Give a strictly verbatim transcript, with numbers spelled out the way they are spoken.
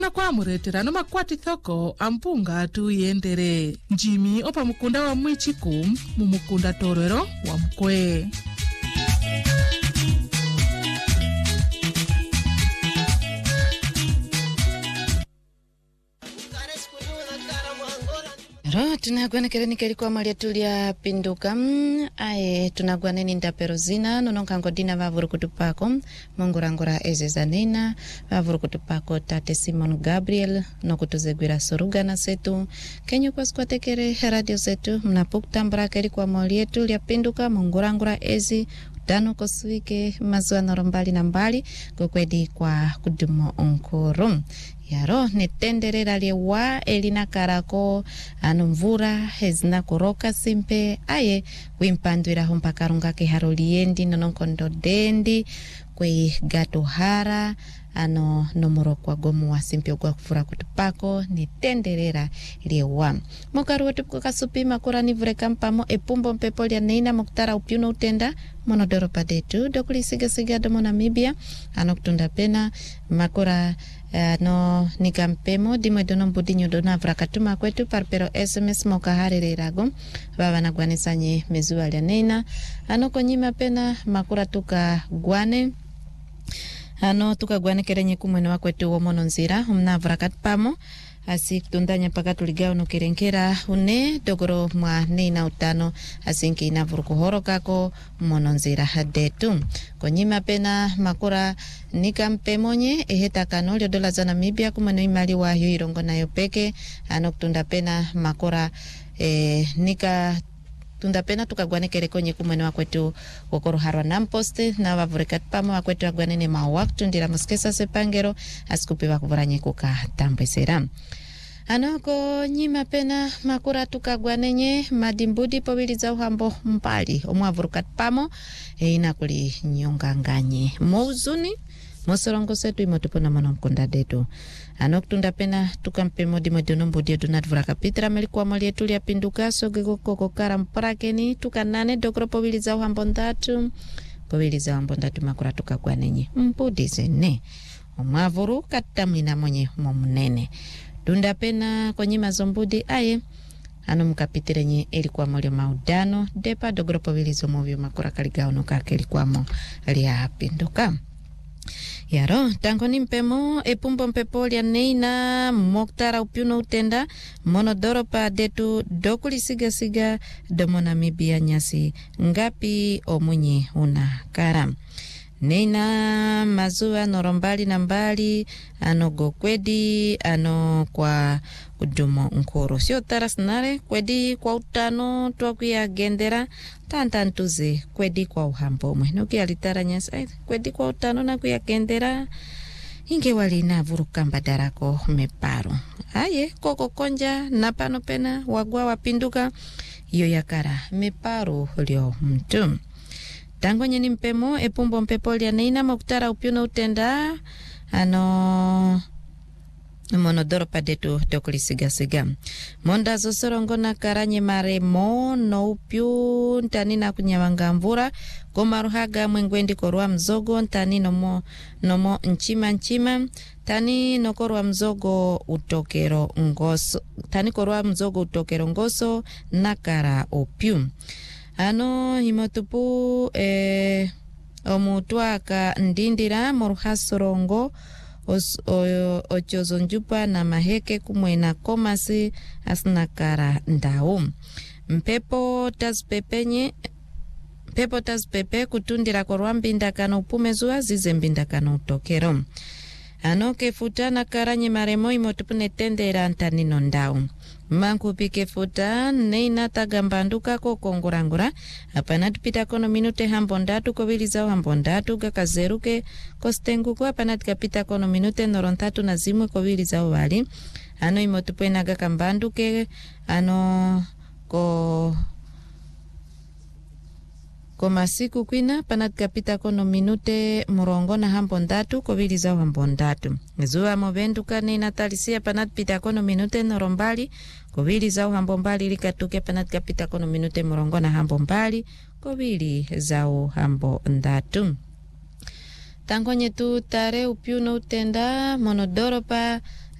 na kwa muretera no makwati thoko ampunga tu yendere njimi opa mukunda wa mwichiku mu mukunda torero wa mkwe. Ro tunagwana kereni kerikwa malia tulia pinduka ae tunagwana ninda perozina nononka ngodina vavuru kutupako mongurangura ezezanena vavuru kutupako tate Simon Gabriel no kutuzegwira soruga na setu kenyo kwa squatekere radio zetu mnapukutambura kerikwa malia tulia pinduka mongurangura ezi dano kosuike mazua norombali na mbali kukwedi kwa kudumo onkoro yaro netenderera lewa elina karako anumvura hezina kuroka simpe aye wimpandwira humpakarunga ke haroliendi nononkondo dendi kwe gato hara ano nomoro kwa gomu wa simpe kwa kufura kutupako netenderera lewa mokaru wetu kukasupi makura nivure kampamo epumbo mpepo lia neina mokutara upiuno utenda monodoro padetu dokuli siga siga domo Namibia ano kutunda pena makura Uh, no nikampemo dimwe dono mbudinyo dona vrakatuma kwetu parpero S M S moka harere rago baba na gwanisanye mezua lia neina ano konyima pena makura tuka gwane ano tuka gwane kerenye kumwene wa kwetu womono nzira umna vrakatpamo asi kutundanya paka tuligao no kerenkera une dogoro mwa neina utano asinki ina vurukuhoro kako mononzira hadetu konyima pena makura nika mpemonye eheta kanolio dola za Namibia kumano imali wa hiyo irongo na yopeke ano kutunda pena makura eh, nika tunda pena tukagwane kerekonye kumwene wa kwetu wakoro harwa namposte na wavurikat pamo wa kwetu wagwane ne mawaktu ndira muskesa sepangero asikupi wakuvuranye kuka tambesera anoko nyima pena makura tukagwanenye madimbudi powili za uhambo mpali omwavurukat pamo e inakuli nyonganganye mouzuni mosorongo setu imotupona mano mkonda detu anok tunda pena tukampe modi modono mbudi donat vraka pitra melikuwa mali yetu lia pinduka sogego koko karam prakeni tukanane dokro powili za uhambo ndatu powili za uhambo ndatu makura tukagwanenye mbudi zene omwavuru katamina mwenye momnene tunda pena konyima zombudi aye ano mkapitirenye ilikuwa molio maudano depa dogropo vilizo movio makura kaligao no kake ilikuwa mo lia pinduka yaro tangoni mpemo epumbo mpepo lia neina moktara upiuno utenda monodoro pa detu dokuli siga siga domo Namibia nyasi ngapi omunye una karam neina mazua norombali na mbali ano go kwedi ano kwa kudumo nkoro sio tarasnare kwedi kwa utano twakuya gendera tantantuze kwedi kwa uhambo mwe no kialitara nyasa kwedi kwa utano na kuya gendera inge wali na vuruka mbadarako meparo aye koko konja napano pena wagwa wapinduka iyo yakara meparo lio mtu tango nyeni mpemo epumbo mpepo lia neina mokutara upiuno utenda ano monodoro padetu dokuli siga siga monda zosorongo na karanye maremo no upiu ntani na kunyawanga mvura gomaruhaga mwengwendi korwa mzogo ntani nomo nomo nchima nchima tani nokorwa mzogo utokero ngoso tani korwa mzogo utokero ngoso nakara upiu ano himotupu eh, omutwaka ndindira moruhasorongo ochozonjupa na maheke kumwena komasi asinakara ndau mpepo taspepenye mpepo taspepe kutundira korwa mbindakano upumezua zize mbindakano utokero ano kefutana karanye maremo imotupune tendera antanino ndau manku pike futa neina tagambanduka ko kongurangura hapana tupita kono minute hambondatu kovili zao hambondatu gakazeruke kostengu kwa hapana tukapita kono minute norontatu na zimwe kovili zao wali ano imotupena gakambanduke ano ko Koma siku kwina panat kapita kono minute murongo na hambondatu kovili zao hambondatu. Zua movenduka ni natalisia panat pita kono minute norombali kovili zao hambombali likatuke panat kapita kono minute murongo na hambombali kovili zao hambondatu. Tango nyetu tare upiuno utenda monodoro pa